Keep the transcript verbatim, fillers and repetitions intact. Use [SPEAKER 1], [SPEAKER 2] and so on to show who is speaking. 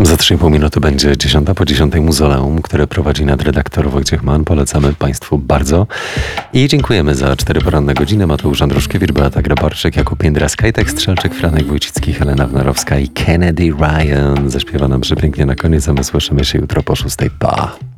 [SPEAKER 1] Za trzy i pół minuty będzie dziesiąta po dziesiątej Muzoleum, które prowadzi nadredaktor Wojciech Mann. Polecamy Państwu bardzo. I dziękujemy za cztery poranne godziny. Mateusz Andruszkiewicz, Beata Grabarczyk, Jakub Jędra, Kajtek Strzelczyk, Franek Wójcicki, Helena Wnarowska i Kennedy Ryan. Zaśpiewa nam przepięknie na koniec, a my słyszymy się jutro po szóstej. Pa!